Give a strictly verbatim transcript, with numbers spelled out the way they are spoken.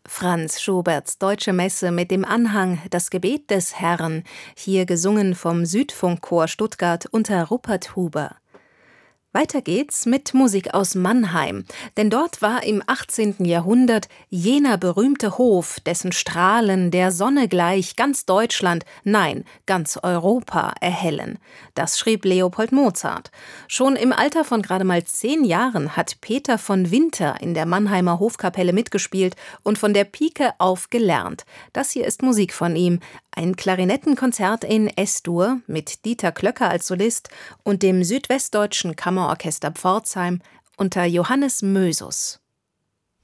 Franz Schuberts Deutsche Messe mit dem Anhang Das Gebet des Herrn, hier gesungen vom Südfunkchor Stuttgart unter Rupert Huber. Weiter geht's mit Musik aus Mannheim, denn dort war im achtzehnten Jahrhundert jener berühmte Hof, dessen Strahlen der Sonne gleich ganz Deutschland, nein, ganz Europa erhellen. Das schrieb Leopold Mozart. Schon im Alter von gerade mal zehn Jahren hat Peter von Winter in der Mannheimer Hofkapelle mitgespielt und von der Pike auf gelernt. Das hier ist Musik von ihm. Ein Klarinettenkonzert in S-Dur mit Dieter Klöcker als Solist und dem Südwestdeutschen Kammerorchester Pforzheim unter Johannes Mösus.